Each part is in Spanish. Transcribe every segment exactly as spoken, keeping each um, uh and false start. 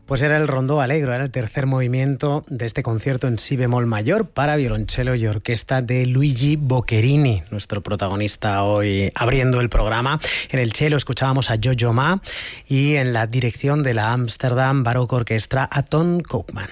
Pues era el Rondó Alegro, era el tercer movimiento de este concierto en si bemol mayor para violonchelo y orquesta de Luigi Boccherini, nuestro protagonista hoy abriendo el programa. En el cello escuchábamos a Jojo Ma y en la dirección de la Amsterdam Baroque Orchestra a Ton Koopman.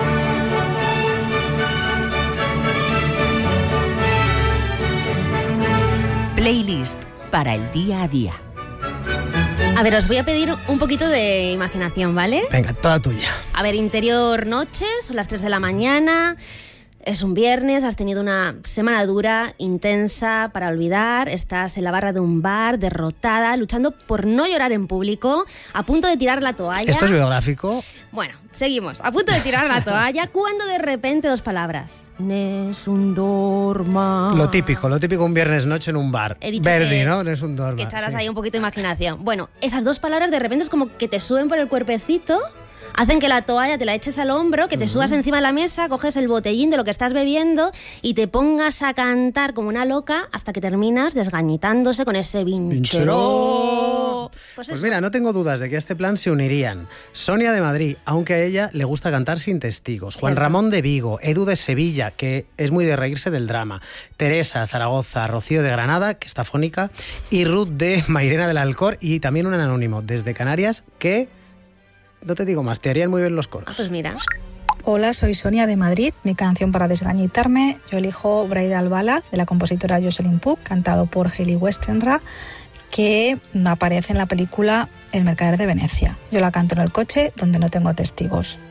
Playlist para el día a día. A ver, os voy a pedir un poquito de imaginación, ¿vale? Venga, toda tuya. A ver, interior noche, son las tres de la mañana, es un viernes, has tenido una semana dura, intensa, para olvidar, estás en la barra de un bar, derrotada, luchando por no llorar en público, a punto de tirar la toalla. ¿Esto es biográfico? Bueno, seguimos. A punto de tirar la toalla, cuando de repente dos palabras. Nessun dorma. Lo típico, lo típico un viernes noche en un bar. He dicho Verdi, que, ¿no? Nessun dorma. Que echaras sí. ahí un poquito de imaginación. Bueno, esas dos palabras de repente es como que te suben por el cuerpecito, hacen que la toalla te la eches al hombro, que te uh-huh. subas encima de la mesa, coges el botellín de lo que estás bebiendo y te pongas a cantar como una loca hasta que terminas desgañitándose con ese vincheró. Pues, pues mira, no tengo dudas de que a este plan se unirían Sonia de Madrid, aunque a ella le gusta cantar sin testigos, Juan Ramón de Vigo, Edu de Sevilla, que es muy de reírse del drama, Teresa Zaragoza, Rocío de Granada, que está fónica, y Ruth de Mairena del Alcor, y también un anónimo desde Canarias que... No te digo más, te harían muy bien los coros. Ah, pues mira. Hola, soy Sonia de Madrid. Mi canción para desgañitarme, yo elijo Bridal Ballad de la compositora Jocelyn Puck, cantado por Hayley Westenra, que aparece en la película El mercader de Venecia. Yo la canto en el coche donde no tengo testigos.